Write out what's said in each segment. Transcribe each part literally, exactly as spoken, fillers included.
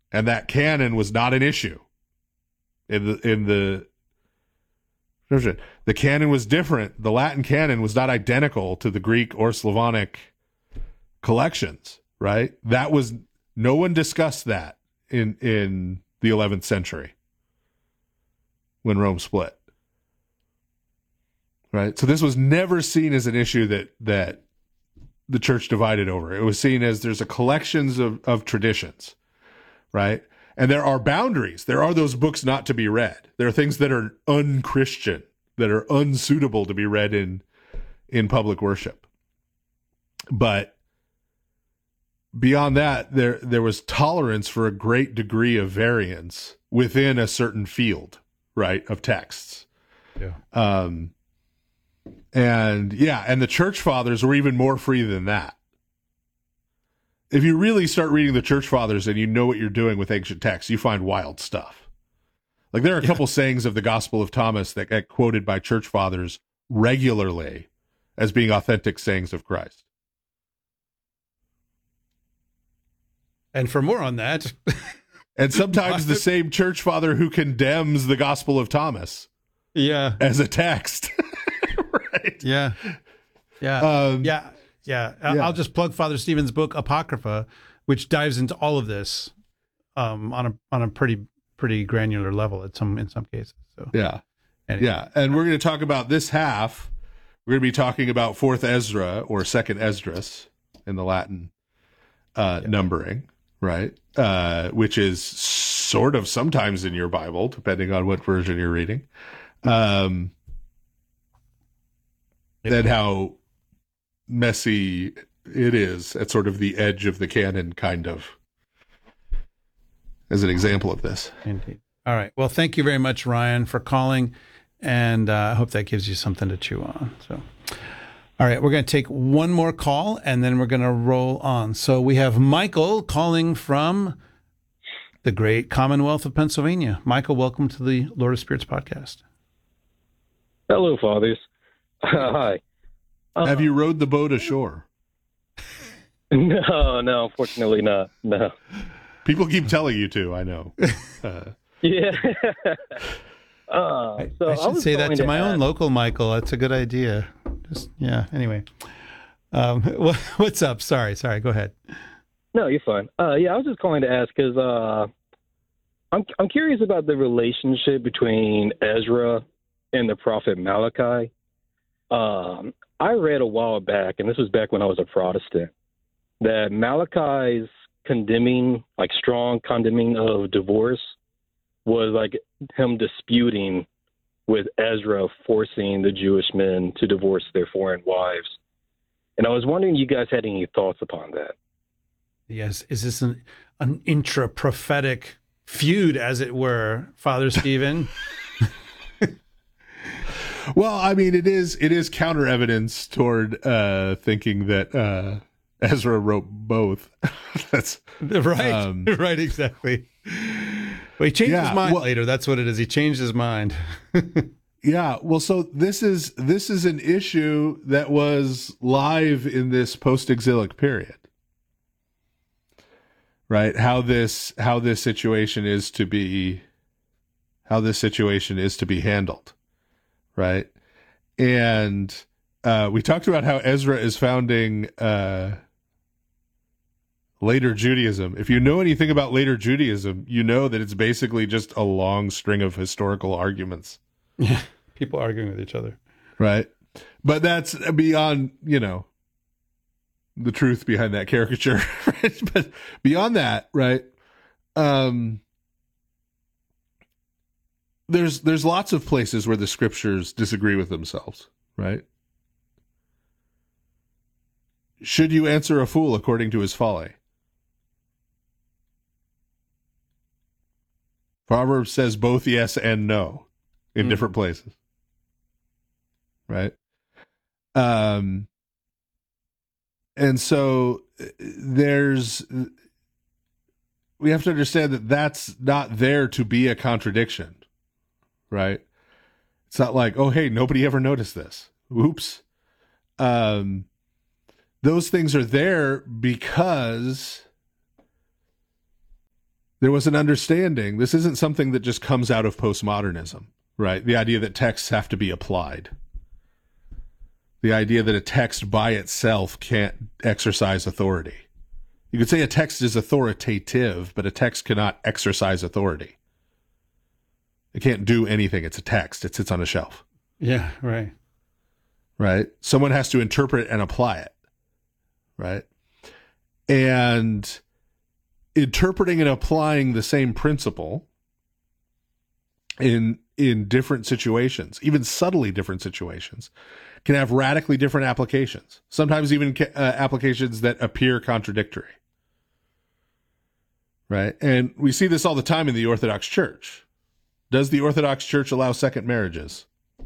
and that canon was not an issue in the in the the canon was different. The Latin canon was not identical to the Greek or Slavonic collections, right? That was no one discussed that in in the eleventh century when Rome split, right? So this was never seen as an issue that that the church divided over. It was seen as there's a collections of, of traditions, right? And there are boundaries. There are those books not to be read. There are things that are unchristian, that are unsuitable to be read in in public worship. But beyond that, there there was tolerance for a great degree of variance within a certain field, right, of texts. Yeah. Um, and yeah, and the church fathers were even more free than that. If you really start reading the church fathers and you know what you're doing with ancient texts, you find wild stuff. Like there are a couple yeah. sayings of the Gospel of Thomas that get quoted by church fathers regularly as being authentic sayings of Christ. And for more on that, and sometimes the same church father who condemns the Gospel of Thomas, yeah, as a text, right? Yeah, yeah, um, yeah, yeah. yeah. I'll just plug Father Stephen's book Apocrypha, which dives into all of this um, on a on a pretty pretty granular level at some in some cases. So yeah, anyway. yeah, and we're going to talk about this half. We're going to be talking about Fourth Ezra or Second Esdras in the Latin uh, yeah. numbering. Right, uh, which is sort of sometimes in your Bible, depending on what version you're reading. Um, yep. And how messy it is at sort of the edge of the canon, kind of, as an example of this. Indeed. All right. Well, thank you very much, Ryan, for calling, and uh, I hope that gives you something to chew on. So. All right, we're going to take one more call, and then we're going to roll on. So we have Michael calling from the great Commonwealth of Pennsylvania. Michael, welcome to the Lord of Spirits podcast. Hello, fathers. Hi. Uh, have you rowed the boat ashore? No, no, unfortunately not. No. People keep telling you to, I know. Uh, yeah. Uh, so I should I say that to, to my ask, own local Michael. That's a good idea. Just yeah. Anyway, um, what, what's up? Sorry, sorry. Go ahead. No, you're fine. Uh, yeah, I was just calling to ask because uh, I'm I'm curious about the relationship between Ezra and the prophet Malachi. Um, I read a while back, and this was back when I was a Protestant, that Malachi's condemning, like strong condemning of divorce, was like him disputing with Ezra, forcing the Jewish men to divorce their foreign wives. And I was wondering if you guys had any thoughts upon that. Yes. Is this an, an intra-prophetic feud, as it were, Father Stephen? Well, I mean, it is it is counter evidence toward uh, thinking that uh, Ezra wrote both. That's right. Um, right, exactly. Well, he changed yeah, his mind well, later. That's what it is. He changed his mind. yeah. Well, so this is this is an issue that was live in this post-exilic period, right? How this how this situation is to be how this situation is to be handled, right? And uh, we talked about how Ezra is founding uh, later Judaism. If you know anything about later Judaism, you know that it's basically just a long string of historical arguments. Yeah, people arguing with each other. Right. But that's beyond, you know, the truth behind that caricature. Right? But beyond that, right, um, there's there's lots of places where the scriptures disagree with themselves, right? Should you answer a fool according to his folly? Proverbs says both yes and no in mm. different places. Right? Um, and so there's, we have to understand that that's not there to be a contradiction. Right? It's not like, oh, hey, nobody ever noticed this. Oops. Um, those things are there because there was an understanding. This isn't something that just comes out of postmodernism, right? The idea that texts have to be applied. The idea that a text by itself can't exercise authority. You could say a text is authoritative, but a text cannot exercise authority. It can't do anything. It's a text. It sits on a shelf. Yeah, right. Right? Someone has to interpret and apply it. Right? And interpreting and applying the same principle in in different situations, even subtly different situations, can have radically different applications. Sometimes even uh, applications that appear contradictory. Right? And we see this all the time in the Orthodox Church. Does the Orthodox Church allow second marriages?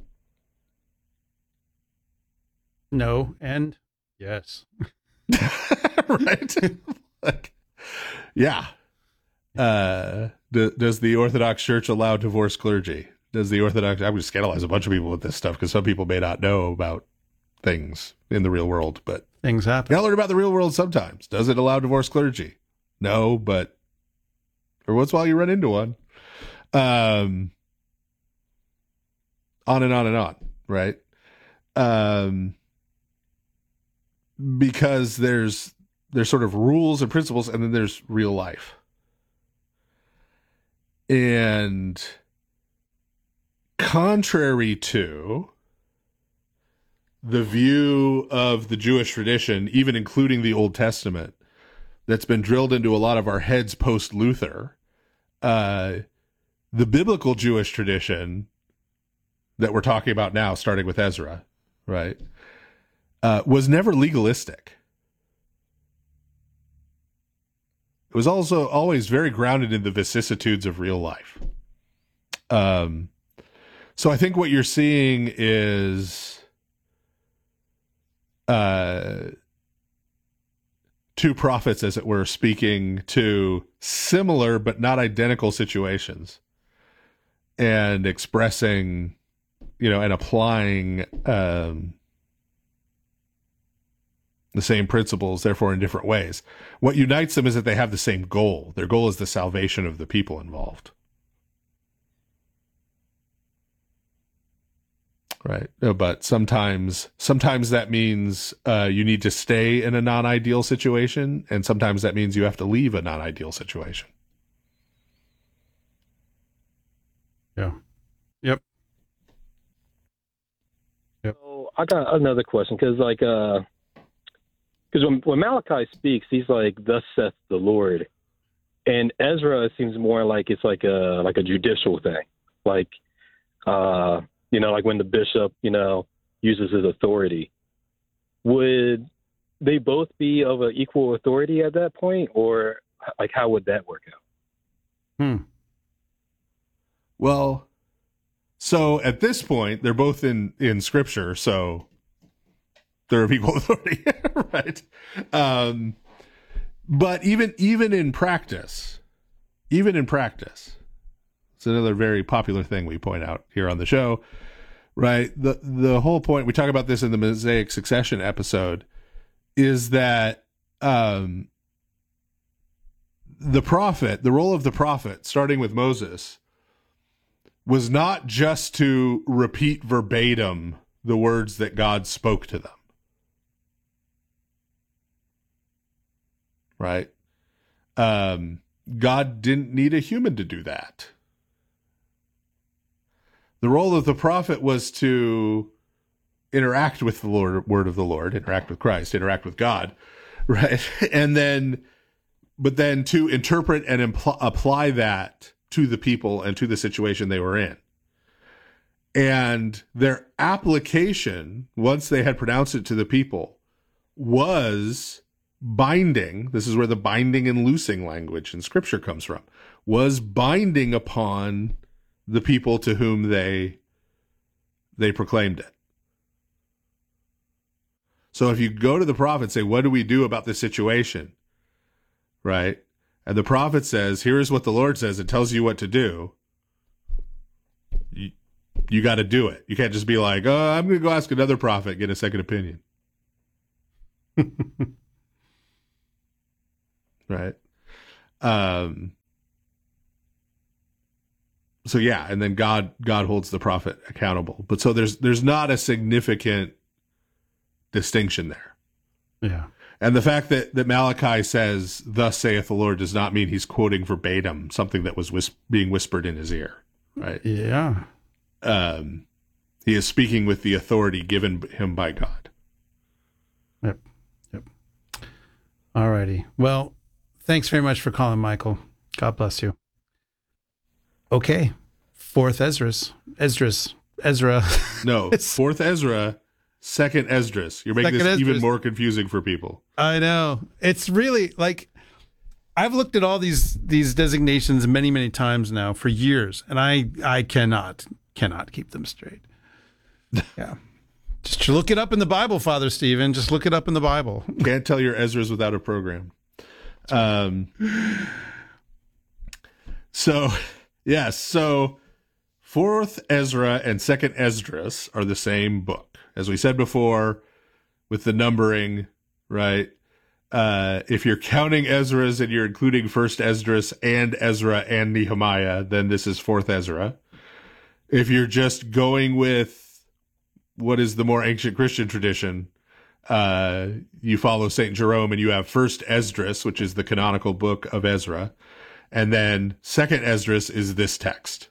No, and yes. Right? Like, yeah. Uh, do, does the Orthodox Church allow divorced clergy? Does the Orthodox... I'm going to scandalize a bunch of people with this stuff because some people may not know about things in the real world, but... Things happen. You gotta learn about the real world sometimes. Does it allow divorced clergy? No, but... Or once in a while you run into one. Um, on and on and on, right? Um, because there's there's sort of rules and principles, and then there's real life. And contrary to the view of the Jewish tradition, even including the Old Testament, that's been drilled into a lot of our heads post-Luther, uh, the biblical Jewish tradition that we're talking about now, starting with Ezra, right, uh, was never legalistic. It was also always very grounded in the vicissitudes of real life. Um, so I think what you're seeing is uh, two prophets, as it were, speaking to similar but not identical situations and expressing, you know, and applying um, the same principles, therefore in different ways. What unites them is that they have the same goal. Their goal is the salvation of the people involved. Right. But sometimes, sometimes that means uh, you need to stay in a non-ideal situation, and sometimes that means you have to leave a non-ideal situation. Yeah. Yep. Yep. So I got another question because, like, uh, because when, when Malachi speaks, he's like, "Thus saith the Lord," and Ezra seems more like it's like a like a judicial thing, like, uh, you know, like when the bishop, you know, uses his authority. Would they both be of an equal authority at that point, or like how would that work out? Hmm. Well, so at this point, they're both in, in Scripture, so they're of equal authority, right? Um, but even even in practice, even in practice, it's another very popular thing we point out here on the show, right? The the whole point, we talk about this in the Mosaic Succession episode, is that um, the prophet, the role of the prophet, starting with Moses, was not just to repeat verbatim the words that God spoke to them. Right? Um, God didn't need a human to do that. The role of the prophet was to interact with the Lord, word of the Lord, interact with Christ, interact with God, right? And then, but then to interpret and impl- apply that to the people and to the situation they were in. And their application, once they had pronounced it to the people, was binding. This is where the binding and loosing language in Scripture comes from, was binding upon the people to whom they they proclaimed it. So if you go to the prophet and say, what do we do about this situation? Right? And the prophet says, here is what the Lord says. It tells you what to do. You, you got to do it. You can't just be like, oh, I'm going to go ask another prophet, get a second opinion. Right? Um, so yeah, and then God God holds the prophet accountable. But so there's there's not a significant distinction there. Yeah. And the fact that, that Malachi says, "Thus saith the Lord," does not mean he's quoting verbatim something that was whis- being whispered in his ear, right? Yeah. Um, he is speaking with the authority given him by God. Yep. Yep. All righty. Well, thanks very much for calling, Michael. God bless you. Okay. Fourth Esdras. Esdras. Ezra. No, fourth Ezra, second Esdras. You're making Second this even Esdras. more confusing for people. I know. It's really like I've looked at all these these designations many, many times now for years, and I I cannot cannot keep them straight. Yeah. Just look it up in the Bible, Father Stephen. Just look it up in the Bible. Can't tell your Ezras without a program. Um. So, yes. So, fourth Ezra and second Esdras are the same book. As we said before, with the numbering, right? Uh, if you're counting Ezra's and you're including first Esdras and Ezra and Nehemiah, then this is fourth Ezra. If you're just going with what is the more ancient Christian tradition, uh, you follow Saint Jerome and you have first Esdras, which is the canonical book of Ezra. And then second Esdras is this text.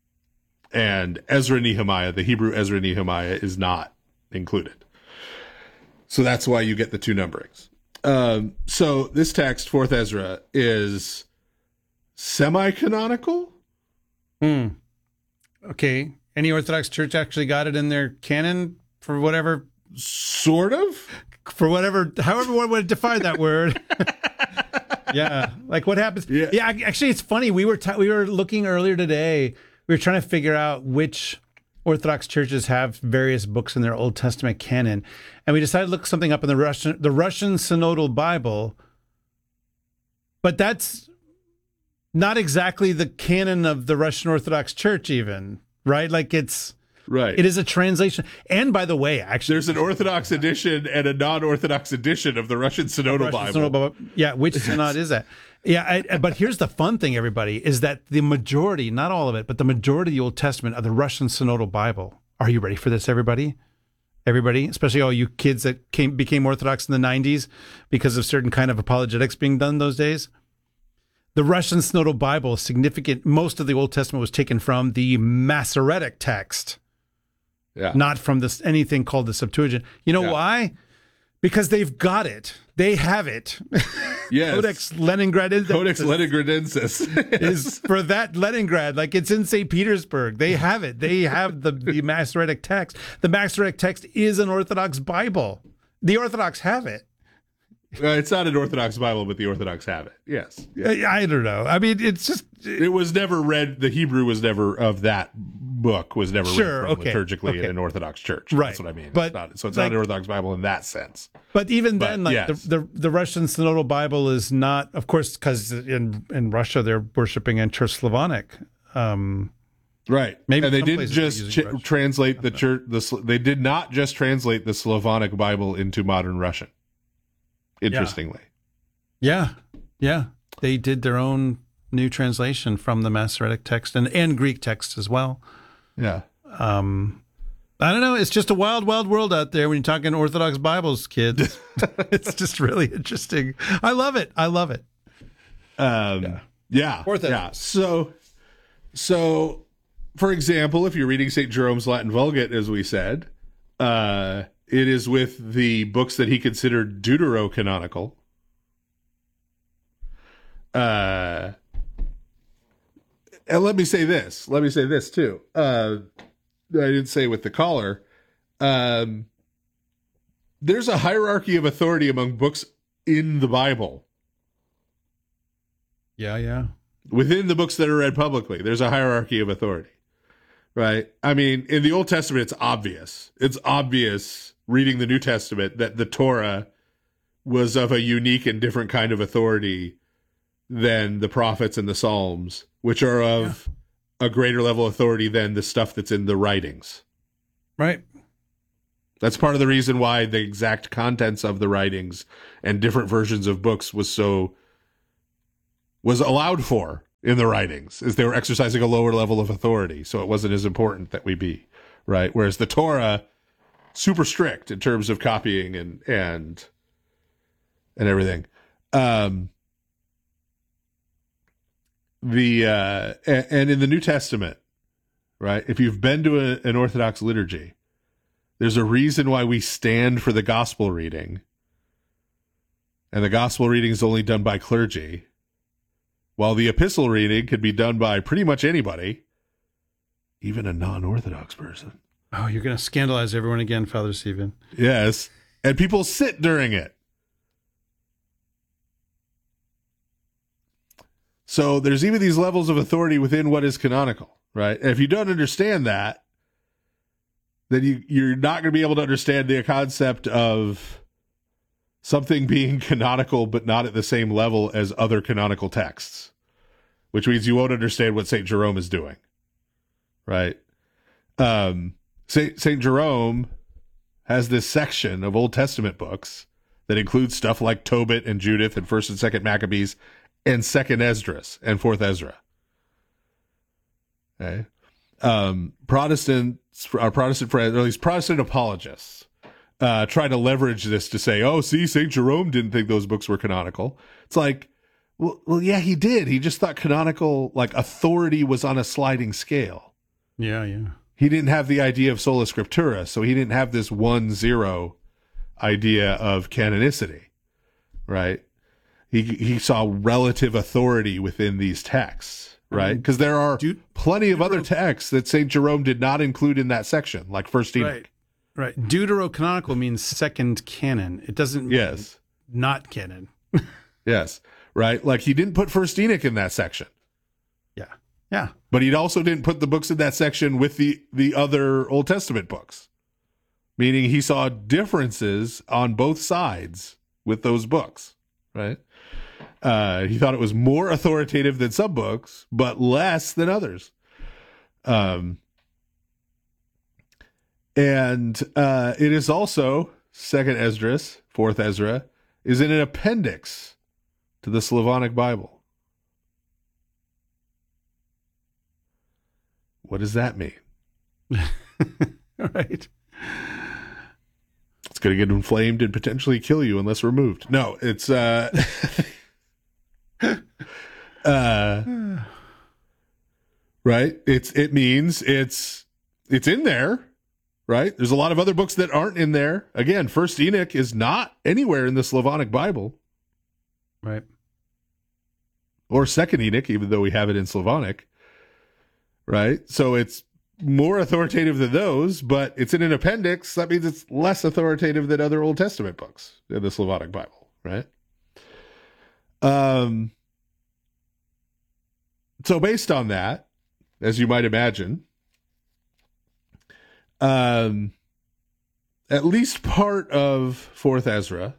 And Ezra Nehemiah, the Hebrew Ezra Nehemiah, is not included. So that's why you get the two numberings. Um, so this text, fourth Ezra, is semi-canonical? Hmm. Okay. Any Orthodox Church actually got it in their canon for whatever, Sort of? for whatever, however one would define that word. Yeah. Like what happens? Yeah. Yeah. Actually, it's funny. We were, ta- we were looking earlier today. We were trying to figure out which Orthodox churches have various books in their Old Testament canon. And we decided to look something up in the Russian, the Russian Synodal Bible. But that's not exactly the canon of the Russian Orthodox Church even, right? Like it's, Right. it is a translation. And by the way, actually, There's an Orthodox edition and a non-Orthodox edition of the Russian Synodal Russian Bible. Synodal Bible. Yeah, which synod is that? Yeah, I, but here's the fun thing, everybody, is that the majority, not all of it, but the majority of the Old Testament of the Russian Synodal Bible. Are you ready for this, everybody? Everybody, especially all you kids that came became Orthodox in the nineties because of certain kind of apologetics being done those days. The Russian Synodal Bible, significant, most of the Old Testament was taken from the Masoretic text. Yeah. Not from this anything called the Septuagint. You know Yeah. why? Because they've got it. They have it. Yes. Codex Leningrad Codex Leningradensis. is for that Leningrad. Like it's in Saint Petersburg. They have it. They have the, the Masoretic text. The Masoretic text is an Orthodox Bible. The Orthodox have it. Uh, it's not an Orthodox Bible, but the Orthodox have it. Yes. Yeah. I, I don't know. I mean, it's just It was never read. The Hebrew was never of that book was never Sure, read from okay, liturgically okay. in an Orthodox church. Right. That's what I mean. But, it's not, so it's like- not an Orthodox Bible in that sense. But even But, then, like yes. the, the the Russian Synodal Bible is not, of course, because in in Russia they're worshiping in Church Slavonic. Um, Right. Maybe and they some didn't places are just using ch- Russian. translate the church. The Sl- they did not just translate the Slavonic Bible into modern Russian. Interestingly. yeah, yeah, they did their own new translation from the Masoretic text and and Greek text as well. Yeah. Um, I don't know. It's just a wild, wild world out there when you're talking Orthodox Bibles, kids. It's just really interesting. I love it. I love it. Um, yeah. Yeah. Fourth yeah. Esdras. So, so, for example, if you're reading Saint Jerome's Latin Vulgate, as we said, uh, it is with the books that he considered deuterocanonical. Uh, and let me say this. Let me say this too. Uh, I didn't say with the caller. Um, there's a hierarchy of authority among books in the Bible. Yeah, yeah. Within the books that are read publicly, there's a hierarchy of authority, right? I mean, in the Old Testament, it's obvious. It's obvious reading the New Testament that the Torah was of a unique and different kind of authority than the prophets and the Psalms, which are of a greater level of authority than the stuff that's in the writings. Right. That's part of the reason why the exact contents of the writings and different versions of books was so was allowed for in the writings, as they were exercising a lower level of authority, so it wasn't as important that we be, right? Whereas the Torah, super strict in terms of copying and and and everything. Um, the uh, and, and in the New Testament, right? If you've been to a, an Orthodox liturgy, there's a reason why we stand for the gospel reading, and the gospel reading is only done by clergy, while the epistle reading could be done by pretty much anybody, even a non-Orthodox person. Oh, you're going to scandalize everyone again, Father Stephen. Yes, and people sit during it. So there's even these levels of authority within what is canonical, right? And if you don't understand that, then you, you're not going to be able to understand the concept of something being canonical but not at the same level as other canonical texts, which means you won't understand what Saint Jerome is doing, right? Um, Saint Saint Jerome has this section of Old Testament books that includes stuff like Tobit and Judith and First and Second Maccabees and Second Esdras and Fourth Ezra. Okay, um, Protestants, our Protestant friends, or at least Protestant apologists, uh, try to leverage this to say, "Oh, see, Saint Jerome didn't think those books were canonical." It's like, well, well, yeah, he did. He just thought canonical, like authority, was on a sliding scale. Yeah, yeah. He didn't have the idea of sola scriptura, so he didn't have this one zero idea of canonicity, right? He he saw relative authority within these texts, right? Because there are Dude, plenty of other texts that Saint Jerome did not include in that section, like First Enoch. Right. Right. Deuterocanonical means second canon. It doesn't mean Yes. not canon. Yes. Right? Like he didn't put First Enoch in that section, Yeah. Yeah. but he also didn't put the books in that section with the, the other Old Testament books, meaning he saw differences on both sides with those books, right? Uh, he thought it was more authoritative than some books, but less than others. Um, and uh, it is also Second Esdras, Fourth Ezra, is in an appendix to the Slavonic Bible. What does that mean? Right. It's going to get inflamed and potentially kill you unless removed. No, it's uh, uh, right. It's it means it's it's in there, right? There's a lot of other books that aren't in there. Again, First Enoch is not anywhere in the Slavonic Bible, Right. or Second Enoch, even though we have it in Slavonic, right? So it's more authoritative than those, but it's in an appendix. That means it's less authoritative than other Old Testament books in the Slavonic Bible, right? Um. So based on that, as you might imagine, um, at least part of Fourth Ezra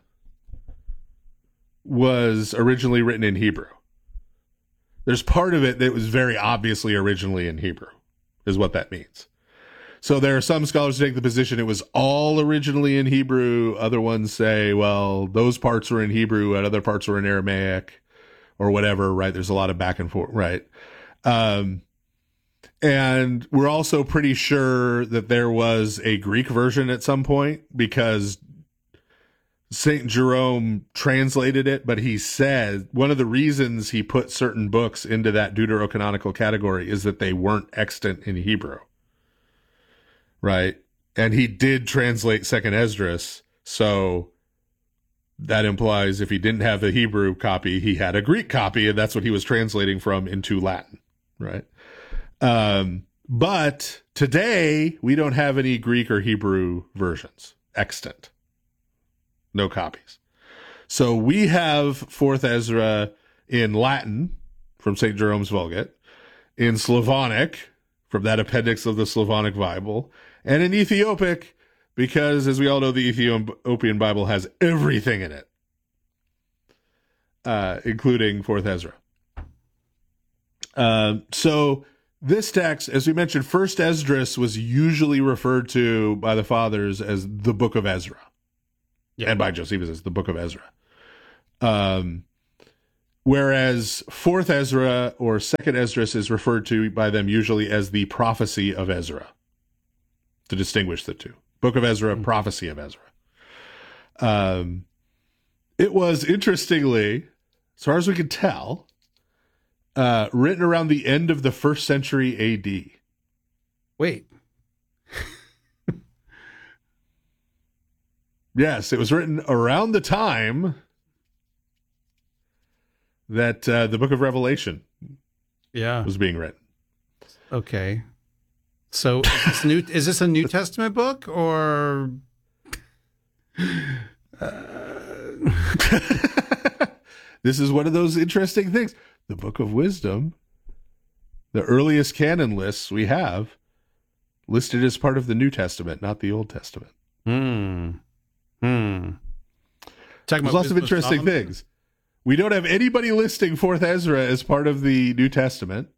was originally written in Hebrew. There's part of it that was very obviously originally in Hebrew, is what that means. So there are some scholars who take the position it was all originally in Hebrew. Other ones say, well, those parts were in Hebrew and other parts were in Aramaic or whatever, right? There's a lot of back and forth, right? Um, and we're also pretty sure that there was a Greek version at some point because Saint Jerome translated it, but he said one of the reasons he put certain books into that deuterocanonical category is that they weren't extant in Hebrew. Right? And he did translate Second Esdras, so that implies if he didn't have the Hebrew copy, he had a Greek copy, and that's what he was translating from into Latin, right? Um, but today, we don't have any Greek or Hebrew versions extant. No copies. So we have Fourth Ezra in Latin from Saint Jerome's Vulgate, in Slavonic from that appendix of the Slavonic Bible, and in Ethiopic because, as we all know, the Ethiopian Bible has everything in it, uh, including Fourth Ezra. Um, so this text, as we mentioned, First Esdras was usually referred to by the fathers as the Book of Ezra. Yeah. And by Josephus as the Book of Ezra. Um, whereas fourth Ezra or second Esdras is referred to by them usually as the prophecy of Ezra, to distinguish the two. Book of Ezra, mm-hmm. prophecy of Ezra. Um, it was, interestingly, as far as we can tell, uh, written around the end of the first century A D. Wait. Yes, it was written around the time that uh, the book of Revelation yeah. was being written. Okay. So is this, new, is this a New Testament book or... Uh... This is one of those interesting things. The Book of Wisdom, the earliest canon lists we have, listed as part of the New Testament, not the Old Testament. Hmm. Hmm. There's lots of interesting things. We don't have anybody listing fourth Ezra as part of the New Testament,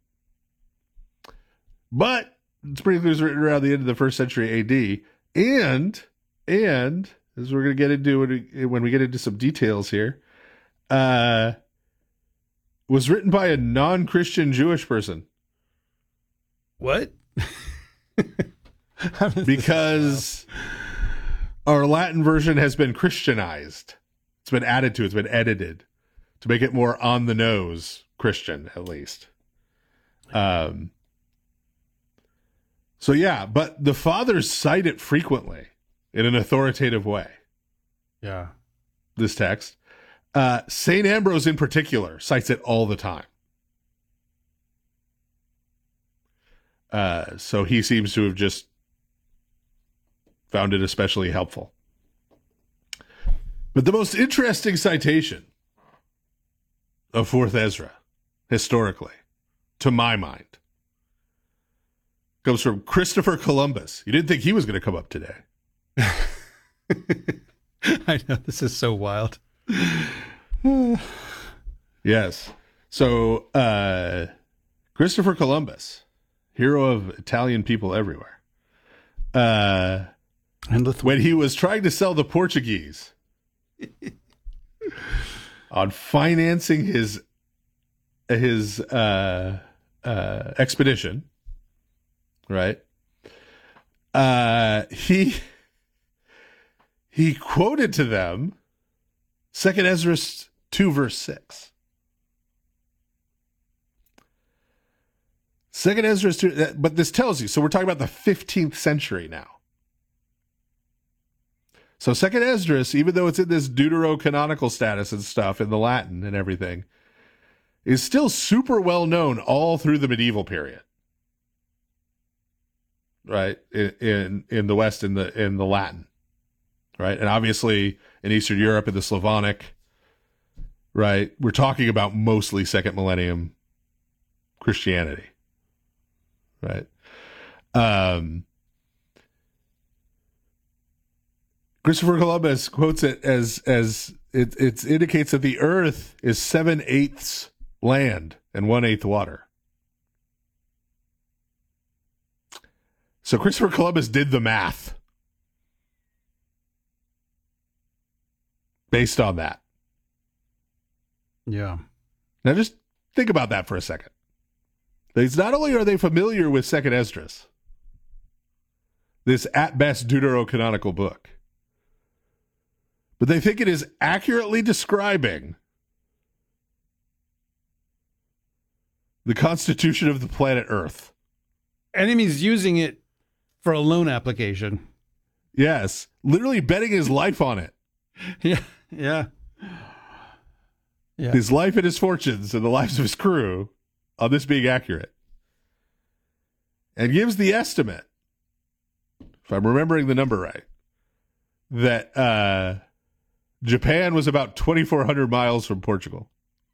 but it's pretty clear it was written around the end of the first century A D. And, and, as we're going to get into when we, when we get into some details here, uh, was written by a non-Christian Jewish person. What? Because our Latin version has been Christianized. It's been added to, it's been edited to make it more on the nose Christian, at least. Um, so yeah, but the fathers cite it frequently in an authoritative way. Yeah. This text. Uh, Saint Ambrose in particular cites it all the time. Uh, so he seems to have just found it especially helpful. But the most interesting citation of fourth Ezra, historically, to my mind, comes from Christopher Columbus. You didn't think he was going to come up today. I know, this is so wild. Yes. So, uh, Christopher Columbus, hero of Italian people everywhere, uh, and when he was trying to sell the Portuguese on financing his his uh, uh, expedition, right? Uh, he he quoted to them Second Ezra two verse six. Second Ezra two, but this tells you. So we're talking about the fifteenth century now. So Second Esdras, even though it's in this deuterocanonical status and stuff in the Latin and everything, is still super well known all through the medieval period, right? In in, in the West, in the in the Latin, right, and obviously in Eastern Europe in the Slavonic, right. We're talking about mostly second millennium Christianity, right? Um. Christopher Columbus quotes it as as it it indicates that the earth is seven eighths land and one eighth water. So Christopher Columbus did the math based on that. Yeah. Now just think about that for a second. It's not only are they familiar with Second Esdras, this at best deuterocanonical book, but they think it is accurately describing the constitution of the planet Earth. Enemy's using it for a loan application. Yes, literally betting his life on it. Yeah, yeah. Yeah. His life and his fortunes and the lives of his crew on this being accurate. And gives the estimate, if I'm remembering the number right, that uh, Japan was about twenty-four hundred miles from Portugal.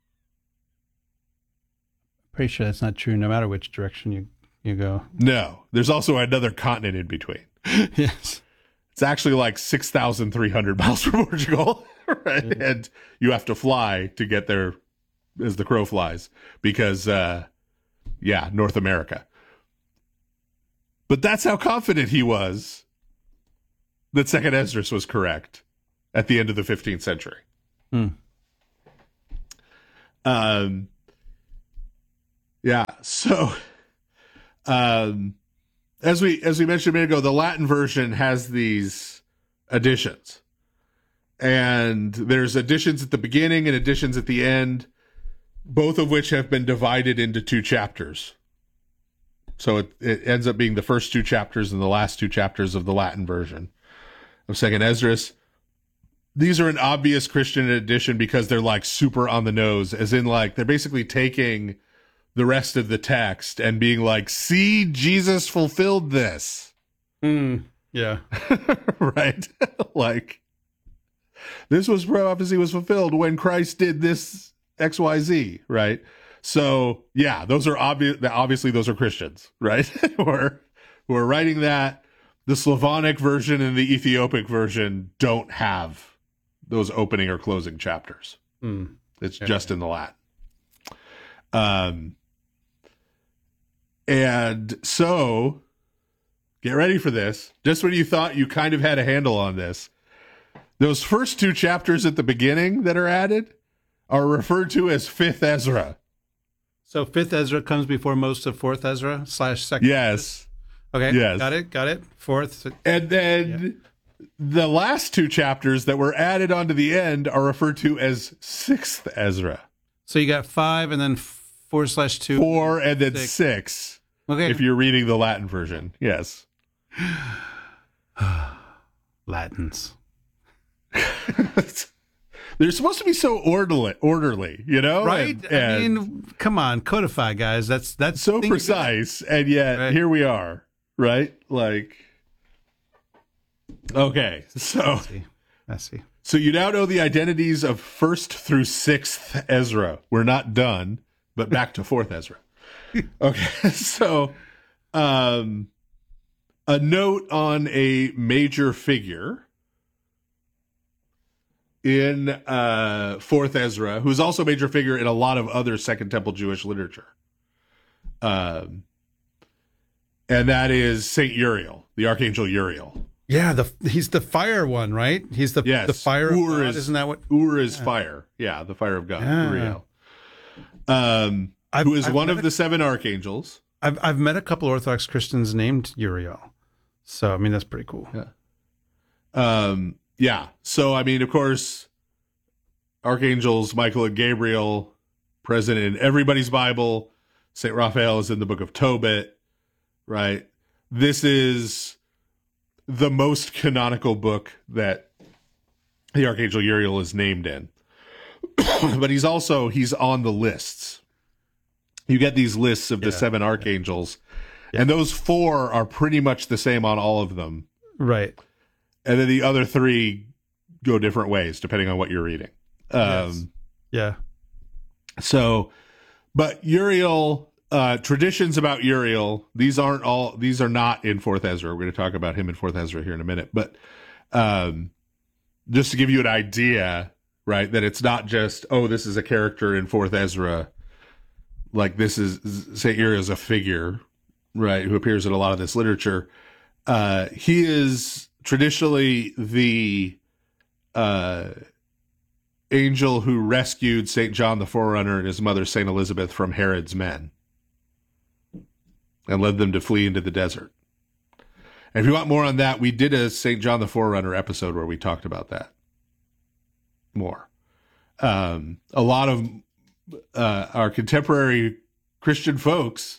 Pretty sure that's not true no matter which direction you, you go. No, there's also another continent in between. Yes. It's actually like six thousand three hundred miles from Portugal, right? Yeah. And you have to fly to get there as the crow flies because, uh, yeah, North America. But that's how confident he was that Second Esdras was correct at the end of the fifteenth century. Hmm. Um, yeah. So, um, as we as we mentioned a minute ago, the Latin version has these additions, and there's additions at the beginning and additions at the end, both of which have been divided into two chapters. So it, it ends up being the first two chapters and the last two chapters of the Latin version of Second Esdras. These are an obvious Christian addition because they're like super on the nose, as in like they're basically taking the rest of the text and being like, see, Jesus fulfilled this. Mm, yeah. Right? Like, this was prophecy was fulfilled when Christ did this X Y Z, right? So, yeah, those are obvious. Obviously, those are Christians, right? who, are, who are writing that. The Slavonic version and the Ethiopic version don't have those opening or closing chapters. Mm. It's Yeah. just in the Latin. Um, and so, get ready for this. Just when you thought you kind of had a handle on this, those first two chapters at the beginning that are added are referred to as Fifth Ezra. So fifth Ezra comes before most of fourth Ezra slash second. Yes. Okay. Yes. Got it. Got it. Fourth. And then the last two chapters that were added onto the end are referred to as Sixth Ezra. So you got five and then four slash two. Four and then Six. six, Okay. if you're reading the Latin version. Yes. Latins. They're supposed to be so orderly, orderly, you know? Right? And, I and mean, come on, codify, guys. That's that's so things- precise, and yet Right. here we are, right? Like, okay, so I see. I see. so you now know the identities of first through sixth Ezra. We're not done, but back to fourth Ezra. Okay, so um, a note on a major figure in uh, fourth Ezra, who's also a major figure in a lot of other Second Temple Jewish literature. Um, and that is Saint Uriel, the Archangel Uriel. Yeah, the he's the fire one, right? He's the Yes. the fire of Ur God. is- Isn't that what? Ur is fire. Yeah, the fire of God, Yeah. Uriel. Um, I've- who is I've one met of a- the seven archangels. I've I've met a couple Orthodox Christians named Uriel, so I mean that's pretty cool. Yeah. Um, yeah. So, I mean, of course, archangels, Michael and Gabriel, present in everybody's Bible. Saint Raphael is in the book of Tobit, right? This is the most canonical book that the Archangel Uriel is named in. But he's also, he's on the lists. You get these lists of the Yeah. seven archangels, and those four are pretty much the same on all of them. Right. And then the other three go different ways depending on what you're reading. Um, Yes. Yeah. So, but Uriel, uh, traditions about Uriel, these aren't all, these are not in fourth Ezra. We're going to talk about him in fourth Ezra here in a minute. But um, just to give you an idea, right, that it's not just, oh, this is a character in fourth Ezra. Like this is, Saint Uriel is a figure, right, who appears in a lot of this literature. Uh, he is traditionally the uh, angel who rescued Saint John the Forerunner and his mother Saint Elizabeth from Herod's men and led them to flee into the desert. And if you want more on that, we did a Saint John the Forerunner episode where we talked about that more. Um, a lot of uh, our contemporary Christian folks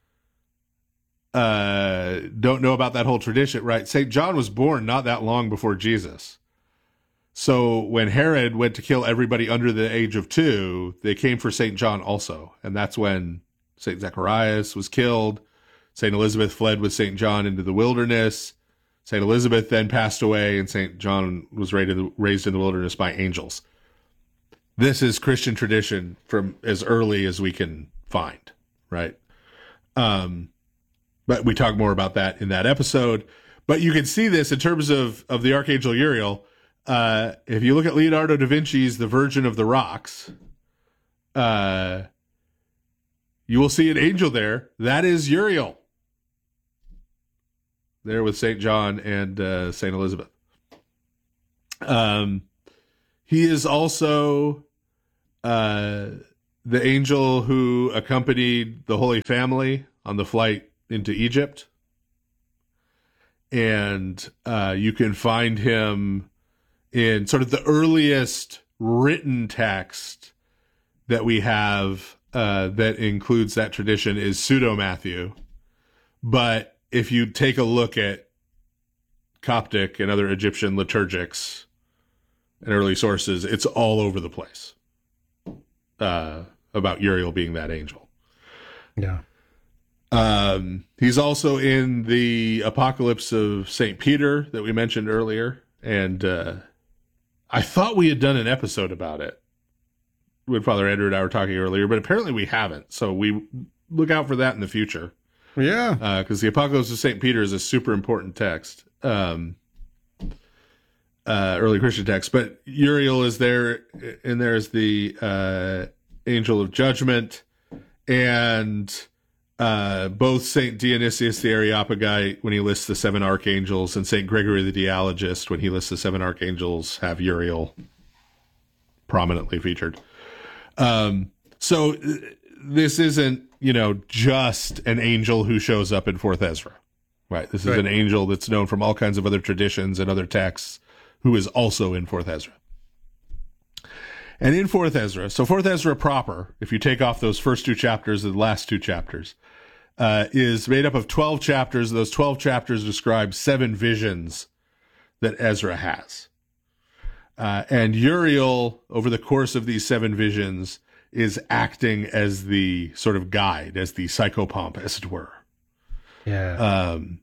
uh, don't know about that whole tradition, right? Saint John was born not that long before Jesus. So when Herod went to kill everybody under the age of two, they came for Saint John also. And that's when Saint Zacharias was killed. Saint Elizabeth fled with Saint John into the wilderness. Saint Elizabeth then passed away, and Saint John was raised in the, raised in the wilderness by angels. This is Christian tradition from as early as we can find, right? Um, but we talk more about that in that episode. But you can see this in terms of, of the Archangel Uriel. Uh, if you look at Leonardo da Vinci's The Virgin of the Rocks, uh, you will see an angel there. That is Uriel. There with Saint John and uh, Saint Elizabeth. Um, he is also uh, the angel who accompanied the Holy Family on the flight into Egypt. And uh, you can find him in sort of the earliest written text that we have uh, that includes that tradition is Pseudo-Matthew. But if you take a look at Coptic and other Egyptian liturgics and early sources, it's all over the place uh, about Uriel being that angel. Yeah. Um, he's also in the Apocalypse of Saint Peter that we mentioned earlier. And uh, I thought we had done an episode about it when Father Andrew and I were talking earlier, but apparently we haven't. So we look out for that in the future. Yeah. Because uh, the Apocalypse of Saint Peter is a super important text. Um, uh, early Christian text. But Uriel is there, and there's the uh, angel of judgment. And uh, both Saint Dionysius the Areopagite, when he lists the seven archangels, and Saint Gregory the Dialogist, when he lists the seven archangels, have Uriel prominently featured. Um, so this isn't, you know, just an angel who shows up in Fourth Ezra, right? This is Right. an angel that's known from all kinds of other traditions and other texts who is also in Fourth Ezra. And in Fourth Ezra, so Fourth Ezra proper, if you take off those first two chapters and the last two chapters, uh, is made up of twelve chapters. Those twelve chapters describe seven visions that Ezra has. Uh, and Uriel, over the course of these seven visions, is acting as the sort of guide, as the psychopomp, as it were. Yeah. Um,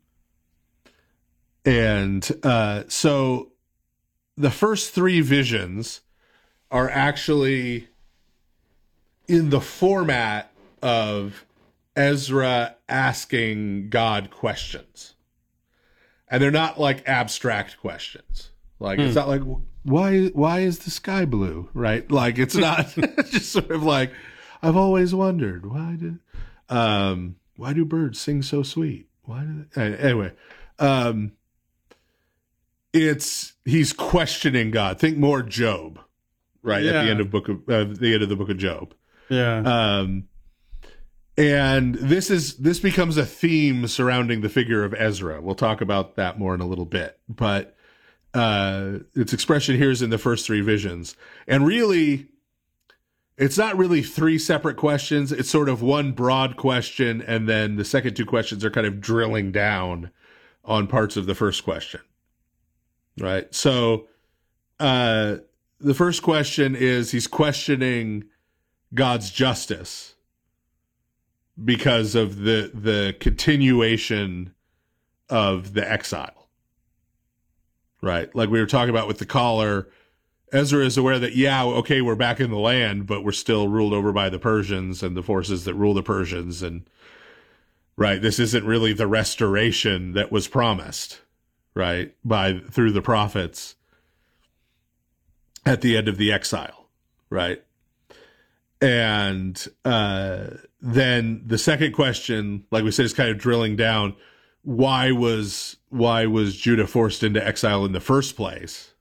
and uh, so the first three visions are actually in the format of Ezra asking God questions. And they're not like abstract questions. Like, it's not like, why, why is the sky blue? Right? Like, it's not just sort of like, I've always wondered, why did, um, why do birds sing so sweet? Why do they, anyway, um, it's, he's questioning God. Think more Job, right? At Yeah. the end of book of, uh, the end of the book of Job. Yeah. Um, and this is, this becomes a theme surrounding the figure of Ezra. We'll talk about that more in a little bit, but, uh, its expression here is in the first three visions. And really, it's not really three separate questions. It's sort of one broad question, and then the second two questions are kind of drilling down on parts of the first question. Right? So, uh, the first question is he's questioning God's justice because of the the continuation of the exile. Right? Like we were talking about with the caller, Ezra is aware that, yeah, okay, we're back in the land, but we're still ruled over by the Persians and the forces that rule the Persians. And, right, this isn't really the restoration that was promised, right, by through the prophets at the end of the exile, right? And uh, then the second question, like we said, is kind of drilling down, why was why was Judah forced into exile in the first place?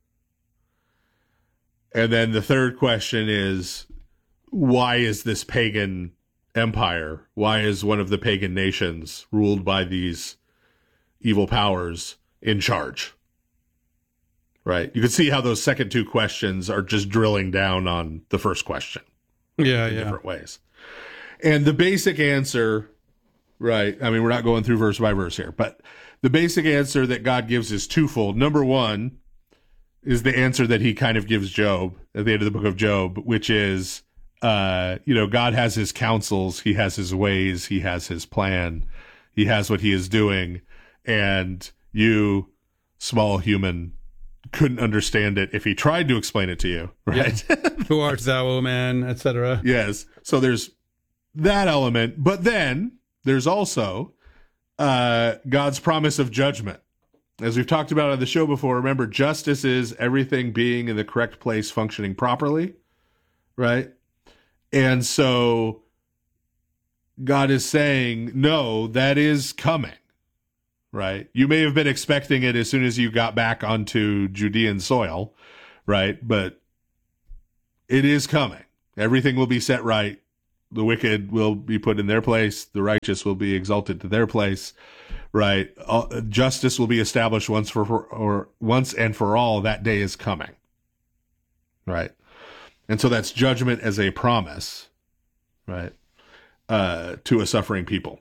And then the third question is, why is this pagan empire, why is one of the pagan nations ruled by these evil powers in charge? Right? You can see how those second two questions are just drilling down on the first question yeah. in Yeah. different ways. And the basic answer, right, I mean, we're not going through verse by verse here, but the basic answer that God gives is twofold. Number one is the answer that he kind of gives Job at the end of the book of Job, which is, uh, you know, God has his counsels, he has his ways, he has his plan, he has what he is doing, and you, small human, couldn't understand it if he tried to explain it to you, right? Yeah. Who art thou, O man, et cetera. Yes. So there's that element, but then there's also uh, God's promise of judgment. As we've talked about on the show before, remember, justice is everything being in the correct place, functioning properly, right? And so God is saying, no, that is coming, right? You may have been expecting it as soon as you got back onto Judean soil, right? But it is coming. Everything will be set right. The wicked will be put in their place. The righteous will be exalted to their place, right? Uh, justice will be established once for, for or once and for all. That day is coming, right? And so that's judgment as a promise, right, uh, to a suffering people.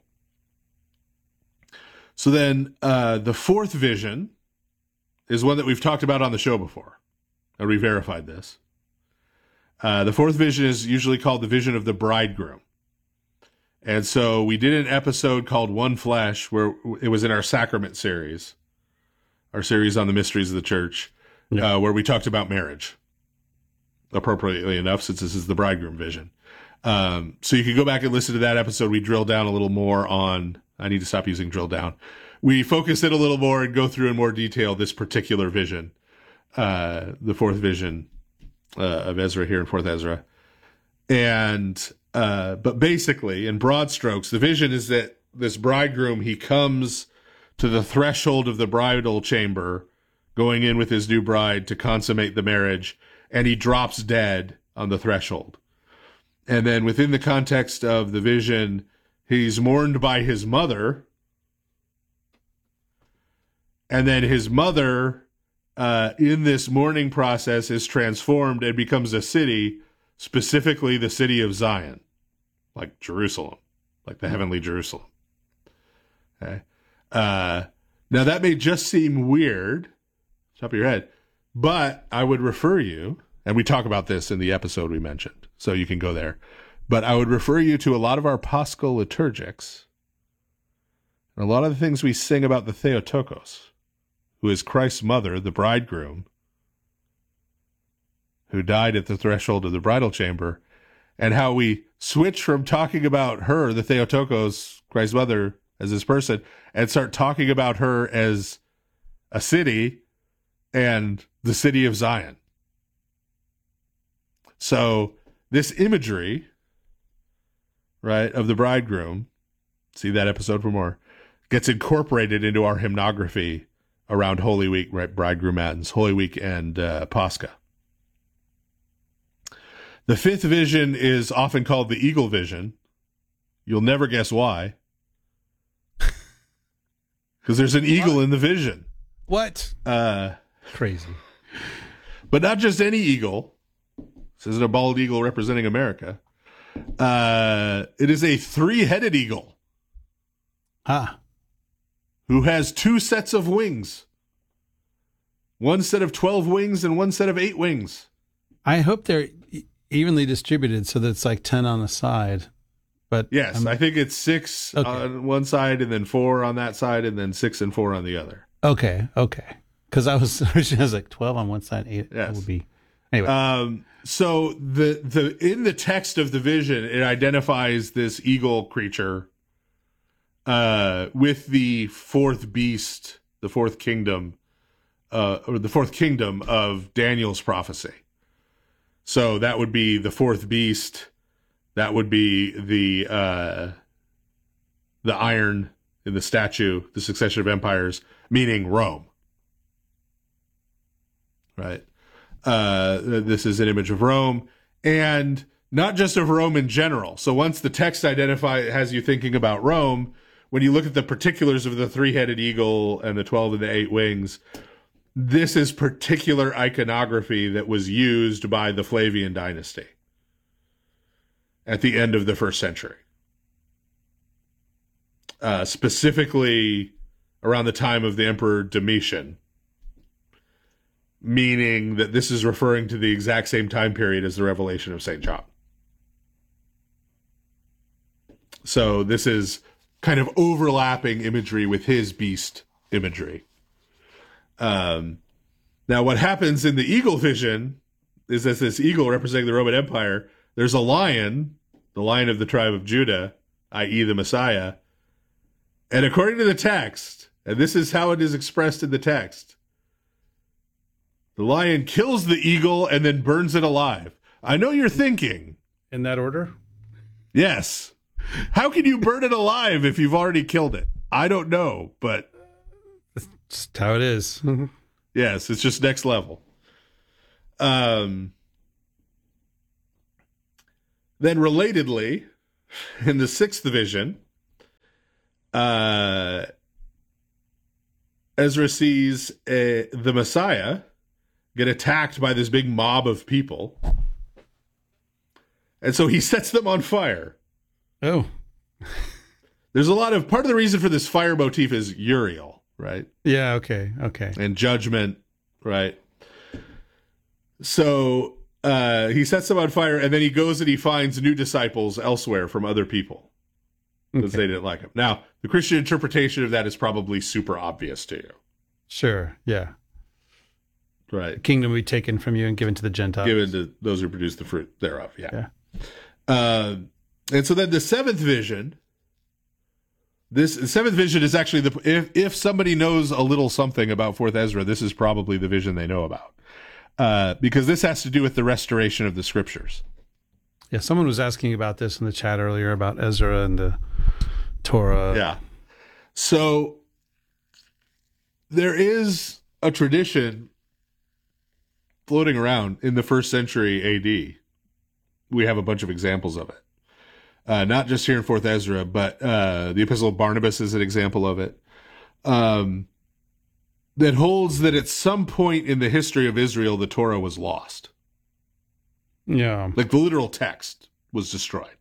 So then uh, the fourth vision is one that we've talked about on the show before. And we verified this. Uh, the fourth vision is usually called the vision of the bridegroom. And so we did an episode called One Flesh, where it was in our sacrament series, our series on the mysteries of the church, yeah. uh, where we talked about marriage, appropriately enough, since this is the bridegroom vision. Um, so you can go back and listen to that episode. We drill down a little more on, I need to stop using drill down. We focus it a little more and go through in more detail this particular vision, uh, the fourth vision Uh, of Ezra here in fourth Ezra. And, uh, but basically, in broad strokes, the vision is that this bridegroom, he comes to the threshold of the bridal chamber, going in with his new bride to consummate the marriage, and he drops dead on the threshold. And then within the context of the vision, he's mourned by his mother, and then his mother Uh, in this mourning process is transformed and becomes a city, specifically the city of Zion, like Jerusalem, like the heavenly Jerusalem. Okay. Uh, now that may just seem weird, top of your head, but I would refer you, and we talk about this in the episode we mentioned, so you can go there, but I would refer you to a lot of our Paschal liturgics, and a lot of the things we sing about the Theotokos, who is Christ's mother, the bridegroom, who died at the threshold of the bridal chamber, and how we switch from talking about her, the Theotokos, Christ's mother, as this person, and start talking about her as a city and the city of Zion. So this imagery, right, of the bridegroom, see that episode for more, gets incorporated into our hymnography around Holy Week, right? Bridegroom Matins, Holy Week, and uh, Pascha. The fifth vision is often called the eagle vision. You'll never guess why. Because there's an eagle what? in the vision. What? Uh, Crazy. But not just any eagle. This isn't a bald eagle representing America. Uh, it is a three-headed eagle. Ah. Who has two sets of wings. One set of twelve wings and one set of eight wings. I hope they're evenly distributed so that it's like ten on the side. But yes, I'm... I think it's six okay. on one side and then four on that side and then six and four on the other. Okay, okay. Because I was, I was like twelve on one side, eight yes. would be. Anyway. Um, so the the in the text of the vision, it identifies this eagle creature Uh, with the fourth beast, the fourth kingdom, uh, or the fourth kingdom of Daniel's prophecy. So that would be the fourth beast. That would be the uh, the iron in the statue, the succession of empires, meaning Rome. Right. Uh, this is an image of Rome, and not just of Rome in general. So once the text identify has you thinking about Rome, when you look at the particulars of the three-headed eagle and the twelve and the eight wings, this is particular iconography that was used by the Flavian dynasty at the end of the first century. Uh, specifically around the time of the Emperor Domitian, meaning that this is referring to the exact same time period as the revelation of Saint John. So this is kind of overlapping imagery with his beast imagery. Um, now, what happens in the eagle vision is that this eagle representing the Roman Empire, there's a lion, the lion of the tribe of Judah, that is the Messiah. And according to the text, and this is how it is expressed in the text, the lion kills the eagle and then burns it alive. I know you're thinking. In that order? Yes. How can you burn it alive if you've already killed it? I don't know, but that's just how it is. Yes, it's just next level. Um, then relatedly, in the sixth vision, uh, Ezra sees a, the Messiah get attacked by this big mob of people. And so he sets them on fire. Oh. There's a lot of, part of the reason for this fire motif is Uriel, right? Yeah, okay, okay. And judgment, right? So uh, he sets them on fire, and then he goes and he finds new disciples elsewhere from other people because Okay. they didn't like him. Now, the Christian interpretation of that is probably super obvious to you, Sure, yeah. right? Kingdom will be taken from you and given to the Gentiles. Given to those who produce the fruit thereof, yeah. Yeah. Uh, and so then the seventh vision, this the seventh vision is actually the if if somebody knows a little something about Fourth Ezra, this is probably the vision they know about, uh, because this has to do with the restoration of the scriptures. Yeah, someone was asking about this in the chat earlier about Ezra and the Torah. Yeah. So there is a tradition floating around in the first century A D. We have a bunch of examples of it. Uh, not just here in Fourth Ezra, but uh, the Epistle of Barnabas is an example of it. Um, that holds that at some point in the history of Israel, the Torah was lost. Yeah. Like the literal text was destroyed.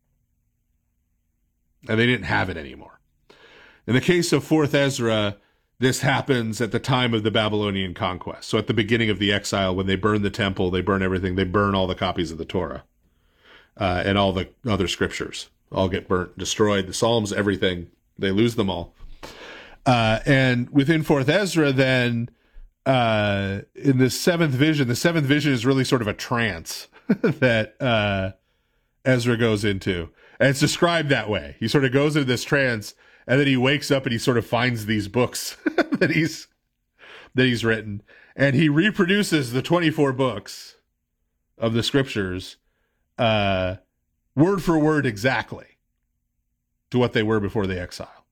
And they didn't have it anymore. In the case of Fourth Ezra, this happens at the time of the Babylonian conquest. So at the beginning of the exile, when they burn the temple, they burn everything, they burn all the copies of the Torah. Uh, and all the other scriptures all get burnt, destroyed. The Psalms, everything, they lose them all. Uh, and within Fourth Ezra, then, uh, in the seventh vision, the seventh vision is really sort of a trance that uh, Ezra goes into. And it's described that way. He sort of goes into this trance, and then he wakes up and he sort of finds these books that he's that he's written. And he reproduces the twenty-four books of the scriptures uh, word for word exactly to what they were before the exile.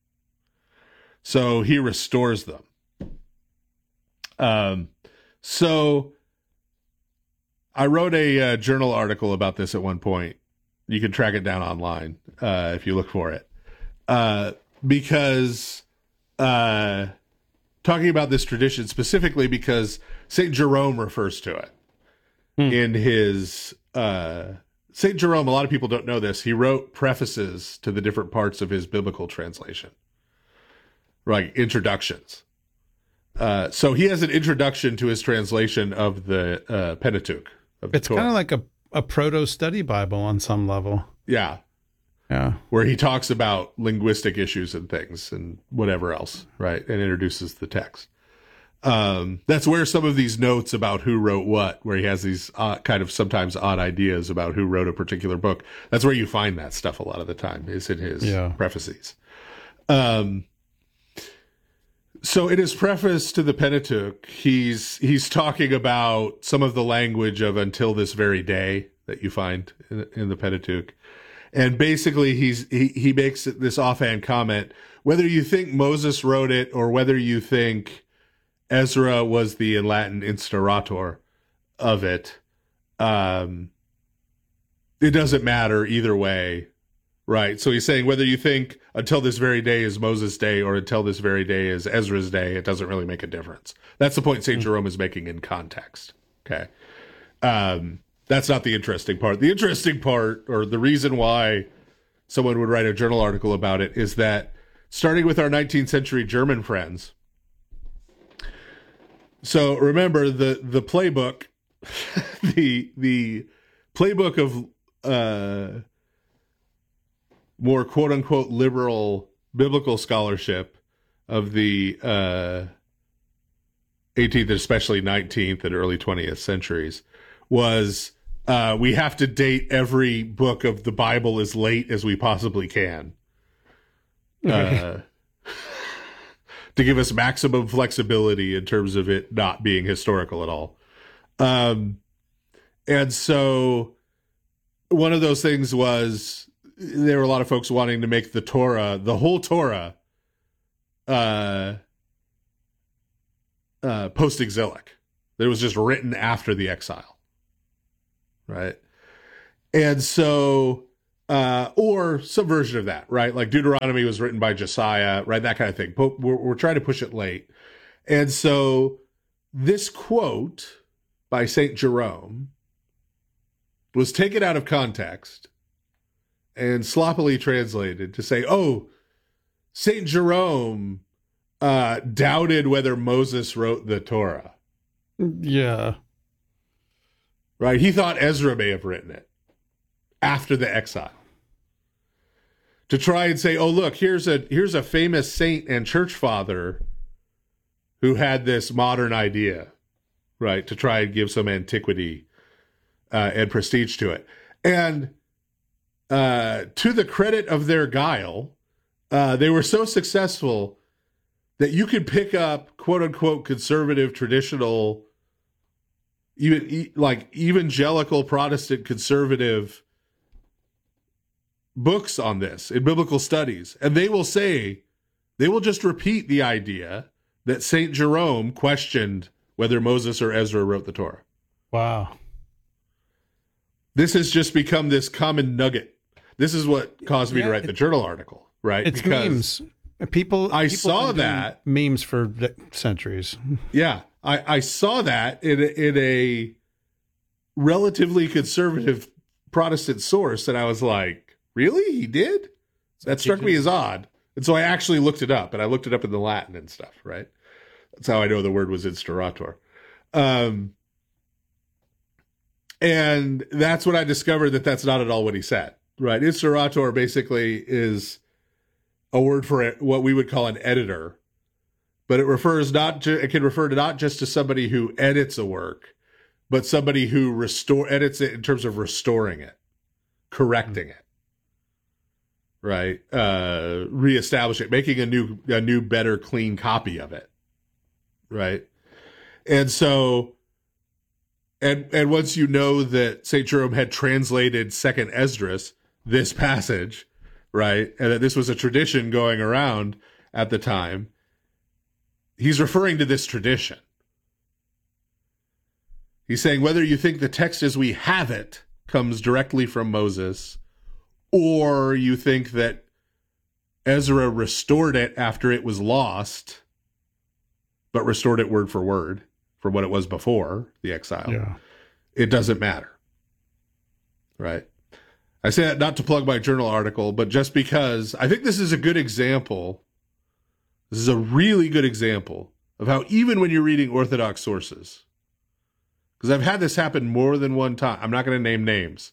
So he restores them. Um, so I wrote a uh, journal article about this at one point. You can track it down online uh, if you look for it. Uh, because uh, talking about this tradition specifically because Saint Jerome refers to it hmm. in his uh, Saint Jerome. A lot of people don't know this. He wrote prefaces to the different parts of his biblical translation, right? Introductions. Uh, so he has an introduction to his translation of the uh, Pentateuch. Of the it's kind of like a, a proto-study Bible on some level. Yeah. Yeah. Where he talks about linguistic issues and things and whatever else, right? And introduces the text. Um, that's where some of these notes about who wrote what, where he has these uh, kind of sometimes odd ideas about who wrote a particular book. That's where you find that stuff a lot of the time, is in his yeah. prefaces. Um, so in his preface to the Pentateuch, he's he's talking about some of the language of until this very day that you find in, in the Pentateuch. And basically he's he, he makes this offhand comment, whether you think Moses wrote it or whether you think Ezra was the, in Latin, instaurator of it, um, it doesn't matter either way, right? So he's saying whether you think until this very day is Moses' day or until this very day is Ezra's day, it doesn't really make a difference. That's the point Saint Mm-hmm. Jerome is making in context, okay? Um, that's not the interesting part. The interesting part, or the reason why someone would write a journal article about it, is that starting with our nineteenth century German friends, so remember the the playbook, the the playbook of uh, more quote unquote liberal biblical scholarship of the uh, eighteenth, especially nineteenth and early twentieth centuries, was uh, we have to date every book of the Bible as late as we possibly can. Uh, to give us maximum flexibility in terms of it not being historical at all. Um, and so one of those things was there were a lot of folks wanting to make the Torah, the whole Torah, uh, uh, post-exilic. That was just written after the exile. Right? And so uh, or some version of that, right? Like Deuteronomy was written by Josiah, right? That kind of thing. But we're, we're trying to push it late. And so this quote by Saint Jerome was taken out of context and sloppily translated to say, oh, Saint Jerome uh, doubted whether Moses wrote the Torah. Yeah. Right? He thought Ezra may have written it after the exile. To try and say, oh, look, here's a here's a famous saint and church father who had this modern idea, right? To try and give some antiquity uh, and prestige to it. And uh, to the credit of their guile, uh, they were so successful that you could pick up quote unquote conservative, traditional, even e- like evangelical Protestant conservative books on this in biblical studies. And they will say, they will just repeat the idea that Saint Jerome questioned whether Moses or Ezra wrote the Torah. Wow. This has just become this common nugget. This is what caused me Yeah, to write it, the journal article, right? It's because memes. People. I people saw have been doing that memes for centuries. Yeah, I, I saw that in a, in a relatively conservative Protestant source, and I was like, "Really? He did?" That struck me as odd, and so I actually looked it up, and I looked it up in the Latin and stuff. Right? That's how I know the word was instaurator. Um, and that's when I discovered that that's not at all what he said. Right? Instaurator basically is a word for it, what we would call an editor, but it refers not to, it can refer to not just to somebody who edits a work, but somebody who restore edits it in terms of restoring it, correcting it, right? Uh, reestablish it, making a new, a new, better, clean copy of it, right? And so, and and once you know that Saint Jerome had translated Second Esdras, this passage, right, and that this was a tradition going around at the time, he's referring to this tradition. He's saying whether you think the text as we have it comes directly from Moses, or you think that Ezra restored it after it was lost, but restored it word for word from what it was before the exile, Yeah. it doesn't matter. Right? I say that not to plug my journal article, but just because I think this is a good example. This is a really good example of how even when you're reading Orthodox sources, because I've had this happen more than one time. I'm not going to name names,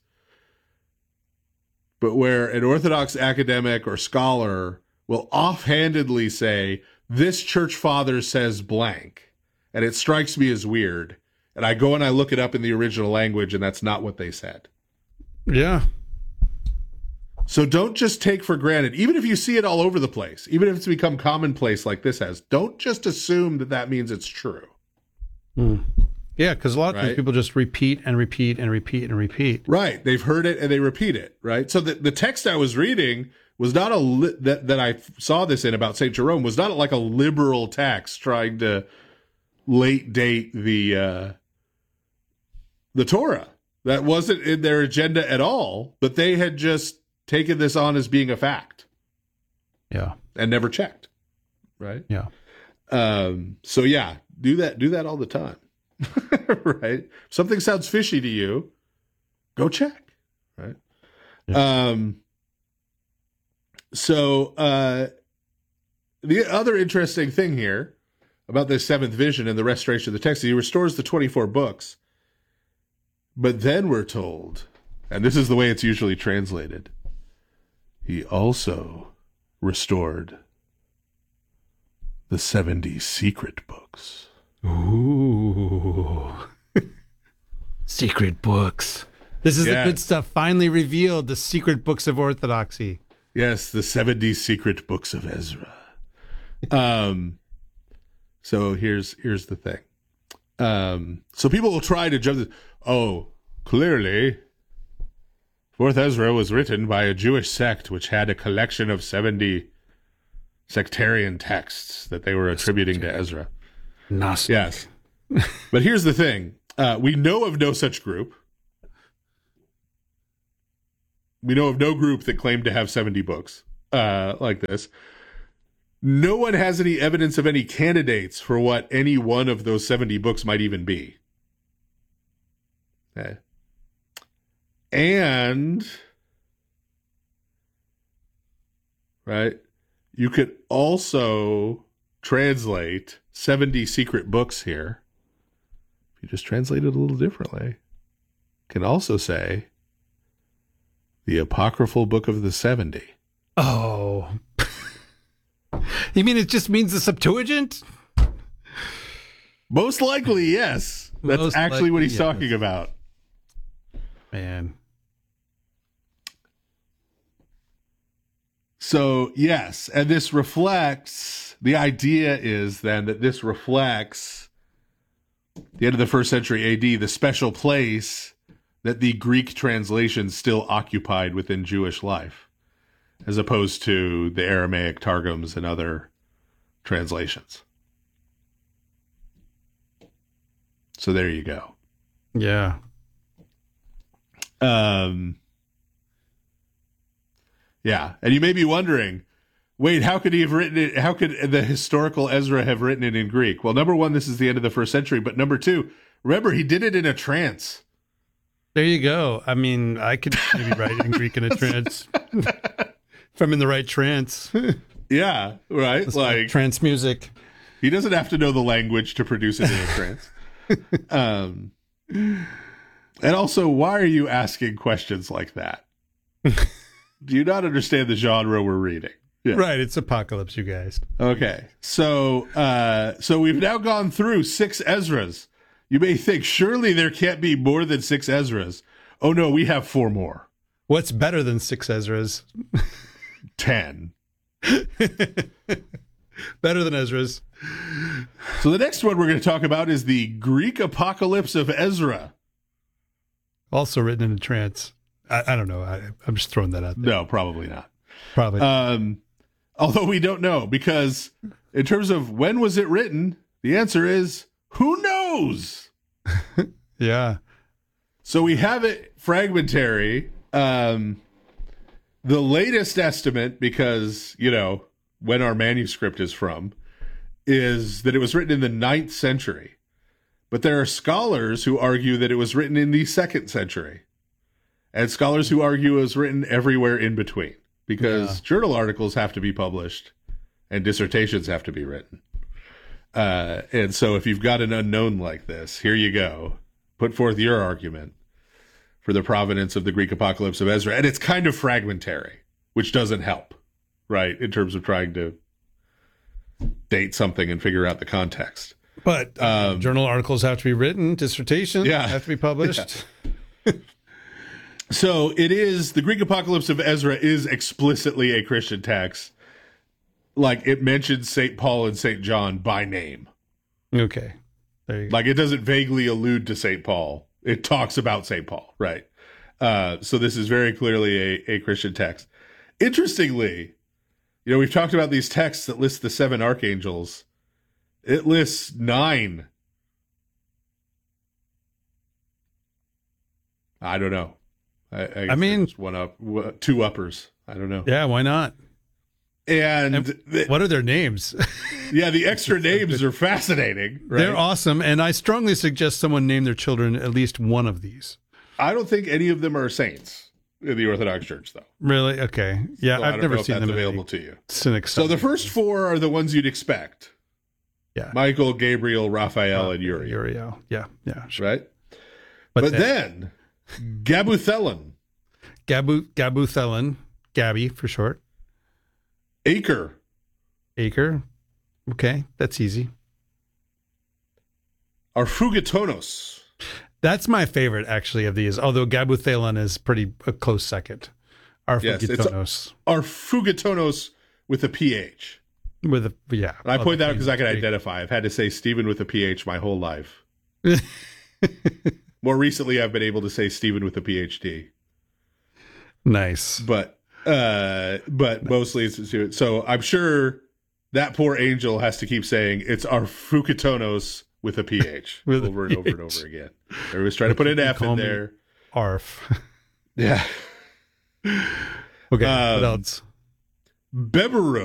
but where an Orthodox academic or scholar will offhandedly say, this church father says blank, and it strikes me as weird. And I go and I look it up in the original language, and that's not what they said. Yeah. So don't just take for granted, even if you see it all over the place, even if it's become commonplace like this has, don't just assume that that means it's true. Mm. Yeah, because a lot of times Right? people just repeat and repeat and repeat and repeat. Right. They've heard it and they repeat it, right? So the, the text I was reading was not a, li- that, that I saw this in about Saint Jerome was not like a liberal text trying to late date the, uh, the Torah. That wasn't in their agenda at all, but they had just taken this on as being a fact. Yeah. And never checked. Right? Yeah. Um, so yeah, do that, do that all the time. Right? If something sounds fishy to you, go check. Right? Yeah. Um, so, uh, the other interesting thing here about this seventh vision and the restoration of the text, he restores the twenty-four books, but then we're told, and this is the way it's usually translated, he also restored the seventy secret books. Ooh. Secret books. This is Yes. the good stuff. Finally revealed, the secret books of Orthodoxy. Yes, the seventy secret books of Ezra. Um, so here's here's the thing. Um, so people will try to jump. The, oh, clearly, Fourth Ezra was written by a Jewish sect which had a collection of seventy sectarian texts that they were attributing to Ezra. Gnostic. Yes, but here's the thing: uh, we know of no such group. We know of no group that claimed to have seventy books uh, like this. No one has any evidence of any candidates for what any one of those seventy books might even be. Okay. And, right, you could also translate seventy secret books here. If you just translate it a little differently, you can also say the apocryphal book of the seventy. Oh. You mean it just means the Septuagint? Most likely, yes. That's Most actually likely, what he's yes. talking about. Man. So, yes, and this reflects, the idea is then that this reflects the end of the first century A D, the special place that the Greek translation still occupied within Jewish life, as opposed to the Aramaic Targums and other translations. So there you go. Yeah. Um, yeah, and you may be wondering, wait, how could he have written it? How could the historical Ezra have written it in Greek? Well, number one, this is the end of the first century, but number two, remember, he did it in a trance. There you go. I mean, I could maybe write it in Greek in a trance. If I'm in the right trance. Yeah, right. It's like trance music. he doesn't have to know the language to produce it in a trance. Um, and also, why are you asking questions like that? Do you not understand the genre we're reading? Yeah. Right, it's apocalypse, you guys. Okay, so uh, so we've now gone through six Ezras. You may think, surely there can't be more than six Ezras. Oh no, we have four more. What's better than six Ezras? Ten. Better than Ezra's. So the next one we're going to talk about is the Greek Apocalypse of Ezra. Also written in a trance. I, I don't know. I, I'm just throwing that out there. No, probably not. Probably. Um, although we don't know, because in terms of when was it written, the answer is, who knows? Yeah. So we have it fragmentary. Um, the latest estimate, because, you know, when our manuscript is from, is that it was written in the ninth century. But there are scholars who argue that it was written in the second century. And scholars who argue it was written everywhere in between. Because Yeah. journal articles have to be published and dissertations have to be written. Uh, and so if you've got an unknown like this, here you go. Put forth your argument for the provenance of the Greek Apocalypse of Ezra. And it's kind of fragmentary, which doesn't help, right, in terms of trying to date something and figure out the context. But uh, Um, journal articles have to be written, dissertations Yeah. have to be published. So it is, the Greek Apocalypse of Ezra is explicitly a Christian text. Like, it mentions Saint Paul and Saint John by name. Okay. There you go. Like, it doesn't vaguely allude to Saint Paul. It talks about Saint Paul, right? Uh, so this is very clearly a, a Christian text. Interestingly, you know, we've talked about these texts that list the seven archangels. It lists nine. I don't know. I, I, guess I mean- there's one up, w- two uppers. I don't know. Yeah, why not? And, And the- What are their names? yeah, the extra names are fascinating. Right? They're awesome. And I strongly suggest someone name their children at least one of these. I don't think any of them are saints in the Orthodox Church, though. Really? Okay. Yeah, So I I've don't never know if seen that's them available in to you. cynic. So the first four are the ones you'd expect. Yeah. Michael, Gabriel, Raphael, and Uriel, Uriel. Yeah, yeah. Sure. right? But, But, then, then, Gabuthelon, Gabu Gabuthelon, Gabby for short. Acre, Acre. Okay, that's easy. Arfugetonos, That's my favorite, actually, of these. Although Gabuthelon is pretty a close second. Yes, it's- Arfugetonos Arfugetonos with a P H. with a yeah. And I point that out because I can Greek. identify. I've had to say Stephen with a P H my whole life. More recently, I've been able to say Stephen with a P H D. Nice. But uh, but mostly it's so I'm sure that poor angel has to keep saying it's Arfugetonos with a P H With a over and over and P H. over again. Everybody's trying to put an F Call in me there. Arf. Yeah. Okay, Um, what else? Beberu